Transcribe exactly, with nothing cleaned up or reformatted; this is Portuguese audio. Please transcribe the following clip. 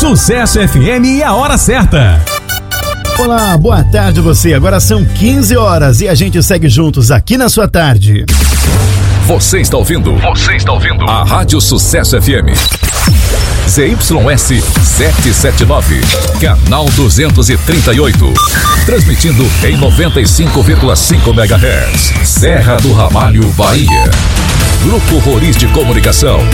Sucesso F M e a hora certa. Olá, boa tarde você. Agora são quinze horas e a gente segue juntos aqui na sua tarde. Você está ouvindo? Você está ouvindo? A Rádio Sucesso F M. Z Y S setecentos e setenta e nove, canal duzentos e trinta e oito. Transmitindo em noventa e cinco vírgula cinco megahertz. Serra do Ramalho, Bahia. Grupo Roriz de Comunicação.